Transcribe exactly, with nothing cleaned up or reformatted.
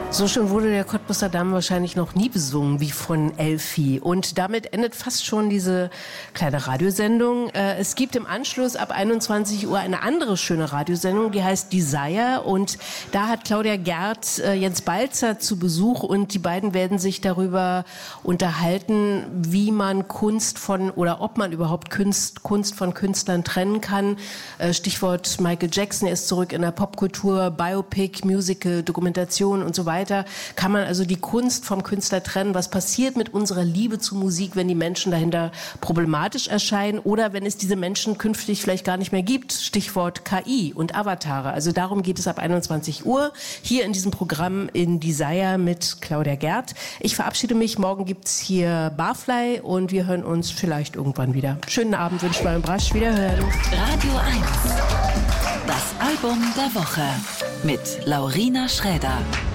So schön wurde der Cottbuser Damm wahrscheinlich noch nie besungen wie von Elfi. Und damit endet fast schon diese kleine Radiosendung. Es gibt im Anschluss ab einundzwanzig Uhr eine andere schöne Radiosendung, die heißt Desire. Und da hat Claudia Gerd Jens Balzer zu Besuch und die beiden werden sich darüber unterhalten, wie man Kunst von oder ob man überhaupt Kunst, Kunst von Künstlern trennen kann. Stichwort Michael Jackson, er ist zurück in der Popkultur, Biopic, Musical, Dokumentation und so weiter. Kann man also die Kunst vom Künstler trennen? Was passiert mit unserer Liebe zu Musik, wenn die Menschen dahinter problematisch erscheinen oder wenn es diese Menschen künftig vielleicht gar nicht mehr gibt? Stichwort K I und Avatare. Also darum geht es ab einundzwanzig Uhr hier in diesem Programm in Desire mit Claudia Gerd. Ich verabschiede mich. Morgen gibt's hier Barfly und wir hören uns vielleicht irgendwann wieder. Schönen Abend, wünsche mal Brasch. Wiederhören. Radio eins. Das Album der Woche mit Laurina Schräder.